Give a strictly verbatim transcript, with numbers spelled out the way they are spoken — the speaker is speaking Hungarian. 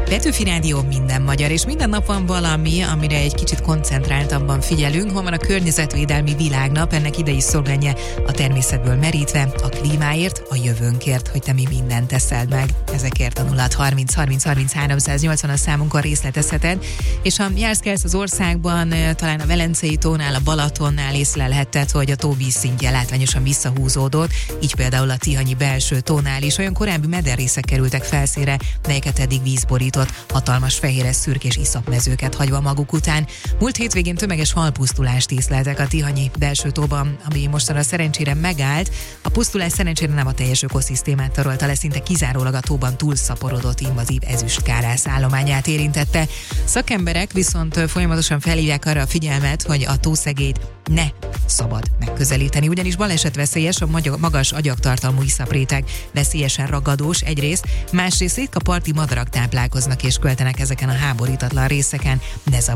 Petőfi Rádió, minden magyar, és minden nap van valami, amire egy kicsit koncentráltabban figyelünk. Hol van a környezetvédelmi világnap, ennek ide is szlogenje a természetből merítve, a klímáért, a jövőnkért, hogy te mi mindent teszel meg. Ezekért a nulla harminc harminc harminc háromszáznyolcvan a számunkon részletezheted. És ha jársz kelsz az országban, talán a Velencei tónál, a Balatonnál észlelhetted, hogy a tó vízszintje látványosan visszahúzódott, így például a tihanyi belső tónál is olyan korábbi mederrészek kerültek felszínre, melyeket eddig víz borított, hatalmas fehéres, szürkés iszapmezőket hagyva maguk után. Múlt hétvégén tömeges halpusztulást észleltek a tihanyi belső tóban, ami mostanra szerencsére megállt. A pusztulás szerencsére nem a teljes ökoszisztémát tarolta le, szinte kizárólag a tóban túlszaporodott invazív ezüstkárász állományát érintette. Szakemberek viszont folyamatosan felhívják arra a figyelmet, hogy a tószegélyt ne szabad megközelíteni, ugyanis balesetveszélyes, a magas agyagtartalmú iszapréteg veszélyesen ragadós egyrészt, másrészt ritka parti madarak táplálkoznak és költenek ezeken a háborítatlan részeken, ne